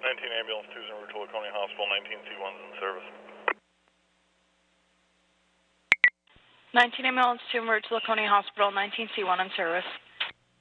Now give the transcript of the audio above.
19 ambulance 2's en route to Laconia Hospital, 19 C1's in service. 19 ambulance 2 en route to Laconia Hospital, 19 C1 in service.